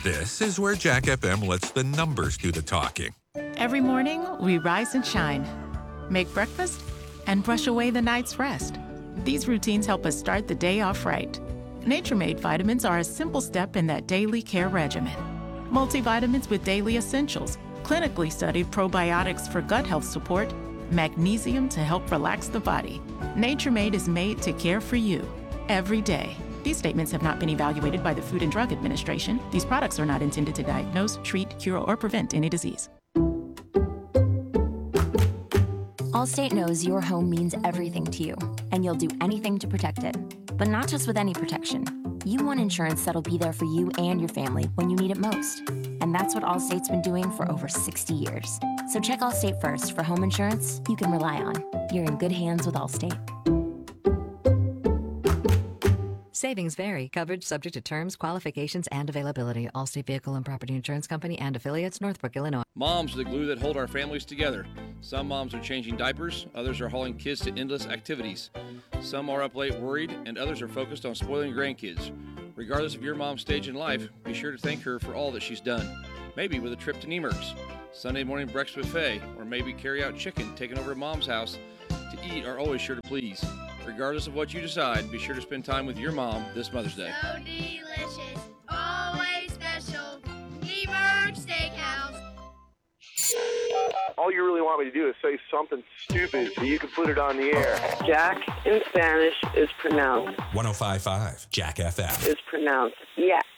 This is where Jack FM lets the numbers do the talking. Every morning, we rise and shine, make breakfast, and brush away the night's rest. These routines help us start the day off right. Nature Made vitamins are a simple step in that daily care regimen. Multivitamins with daily essentials, clinically studied probiotics for gut health support, magnesium to help relax the body. Nature Made is made to care for you every day. These statements have not been evaluated by the Food and Drug Administration. These products are not intended to diagnose, treat, cure, or prevent any disease. Allstate knows your home means everything to you, and you'll do anything to protect it. But not just with any protection. You want insurance that'll be there for you and your family when you need it most. And that's what Allstate's been doing for over 60 years. So check Allstate first for home insurance you can rely on. You're in good hands with Allstate. Savings vary. Coverage subject to terms, qualifications, and availability. Allstate Vehicle and Property Insurance Company and affiliates, Northbrook, Illinois. Moms are the glue that hold our families together. Some moms are changing diapers, others are hauling kids to endless activities. Some are up late worried, and others are focused on spoiling grandkids. Regardless of your mom's stage in life, be sure to thank her for all that she's done. Maybe with a trip to Nemer's, Sunday morning breakfast buffet, or maybe carry out chicken taken over to mom's house to eat are always sure to please. Regardless of what you decide, be sure to spend time with your mom this Mother's Day. So delicious, always special, Nemer's Steakhouse. All you really want me to do is say something stupid so you can put it on the air. Jack in Spanish is pronounced. 105.5 Jack FM. Is pronounced, yeah.